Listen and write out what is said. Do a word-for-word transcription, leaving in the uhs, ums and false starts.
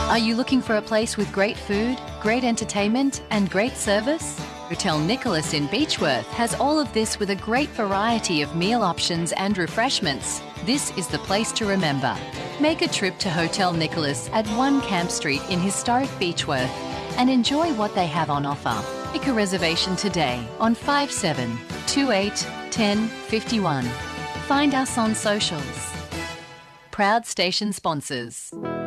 Are you looking for a place with great food, great entertainment and great service? Hotel Nicholas in Beechworth has all of this with a great variety of meal options and refreshments. This is the place to remember. Make a trip to Hotel Nicholas at one Camp Street in historic Beechworth and enjoy what they have on offer. Make a reservation today on five seven two eight one zero five one. Find us on socials. Proud station sponsors.